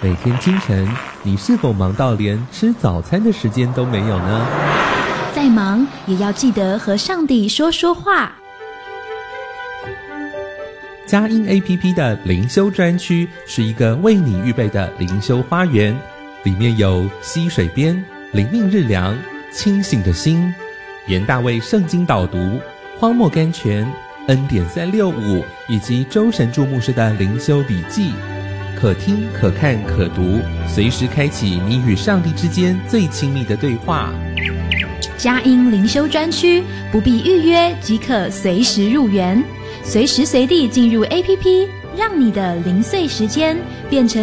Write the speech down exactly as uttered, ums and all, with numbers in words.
每天清晨，你是否忙到连吃早餐的时间都没有呢？ 再忙也要记得和上帝说说话。 佳音 A P P 的灵修专区是一个为你预备的灵修花园，里面有溪水边、灵命日粮、清醒的心、严大卫圣经导读、荒漠甘泉、恩典三六五以及周神助牧师的灵修笔记，可听可看可读，随时开启你与上帝之间最亲密的对话。 佳音灵修专区不必预约即可随时入园，随时随地进入 A P P， 让你的零碎时间变成